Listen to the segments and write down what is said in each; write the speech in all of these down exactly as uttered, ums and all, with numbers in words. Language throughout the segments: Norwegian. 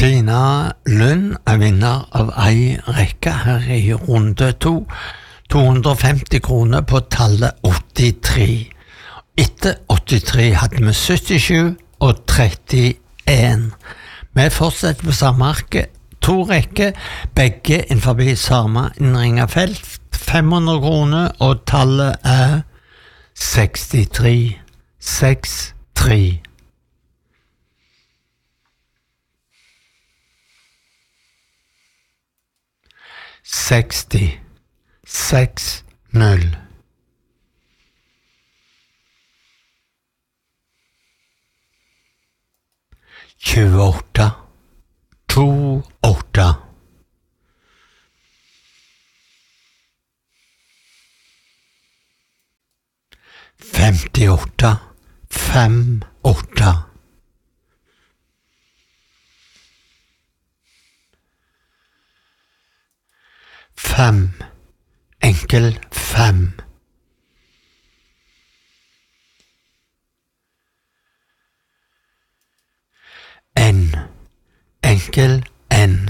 Tina Lund er vinner av ei rekke her i runde to. to hundre og femti kroner på tallet åttitre. Etter åttitre hadde vi syttisju og trettien. Vi fortsetter på samme arke. To rekker, begge innenfor samme innringerfelt. fem hundre kroner, og tallet er sekstitre. seks tre. seksti. seks null. tjueåtte. to åtte. femtiåtte. fem åtte. Fem. Enkel fem. N. Enkel N.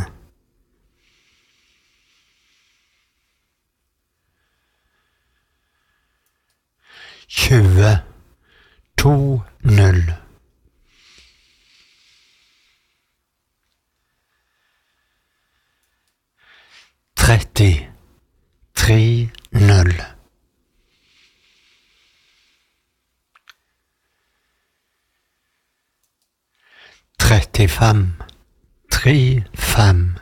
Tjue. To null. Tretti. Tre null. Trettifem. Tre fem.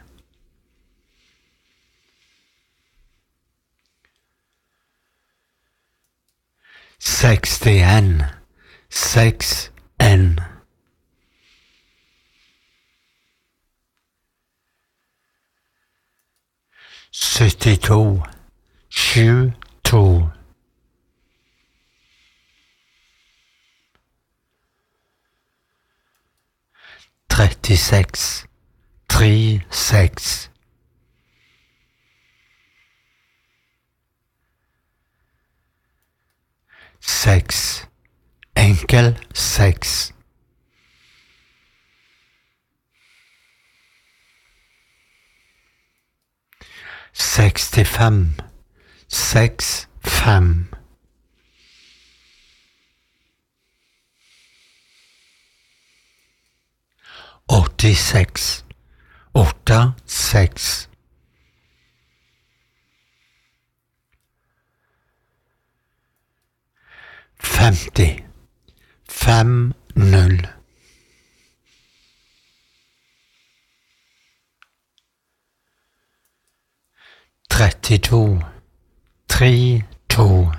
Sekstien. Seks en. syttito. Sju to. trettiseks. Tre seks. Seks. Enkel seks. Sekstifem. Seks fem. Åttiseks. Åtte seks. Femti. Fem null. Trettito. Tre to.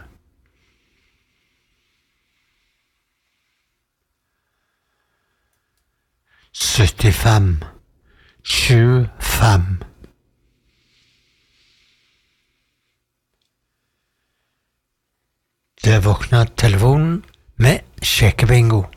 Syttifem. Sju fem. Det våkner telefonen med sjekkebingo.